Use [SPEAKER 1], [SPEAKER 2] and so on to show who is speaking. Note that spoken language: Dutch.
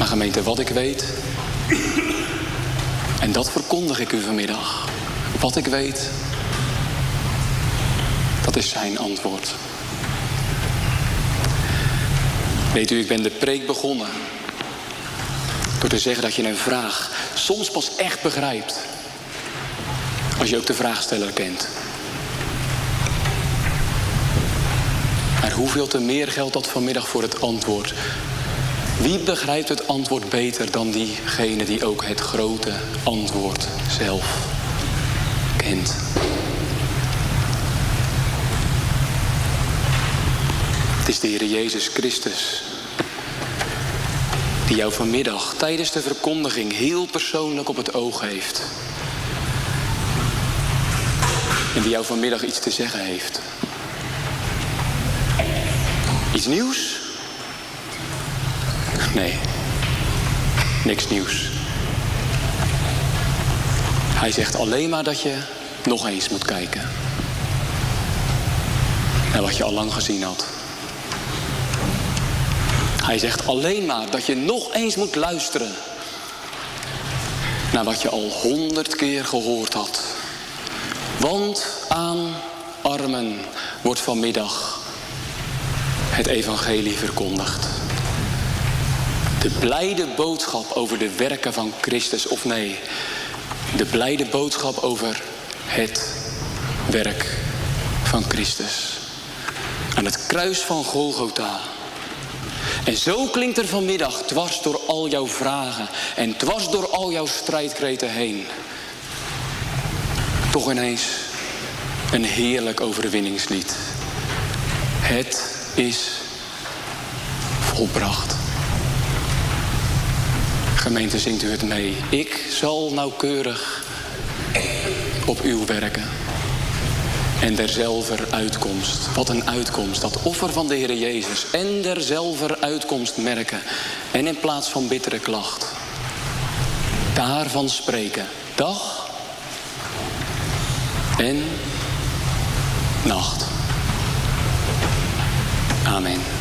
[SPEAKER 1] gemeente, wat ik weet. En dat verkondig ik u vanmiddag. Wat ik weet, dat is zijn antwoord. Weet u, ik ben de preek begonnen door te zeggen dat je een vraag soms pas echt begrijpt als je ook de vraagsteller kent. Maar hoeveel te meer geldt dat vanmiddag voor het antwoord? Wie begrijpt het antwoord beter dan diegene die ook het grote antwoord zelf kent? Het is de Heer Jezus Christus die jou vanmiddag tijdens de verkondiging heel persoonlijk op het oog heeft. En die jou vanmiddag iets te zeggen heeft. Iets nieuws? Nee, niks nieuws. Hij zegt alleen maar dat je nog eens moet kijken naar wat je al lang gezien had. Hij zegt alleen maar dat je nog eens moet luisteren naar wat je al 100 keer gehoord had. Want aan armen wordt vanmiddag het evangelie verkondigd. De blijde boodschap over de werken van Christus, of nee, de blijde boodschap over het werk van Christus. Aan het kruis van Golgotha. En zo klinkt er vanmiddag dwars door al jouw vragen en dwars door al jouw strijdkreten heen toch ineens een heerlijk overwinningslied. Het is volbracht. Gemeente, zingt u het mee. Ik zal nauwkeurig op uw werken. En derzelver uitkomst. Wat een uitkomst. Dat offer van de Heer Jezus. En derzelver uitkomst merken. En in plaats van bittere klacht. Daarvan spreken. Dag. En nacht. Amen.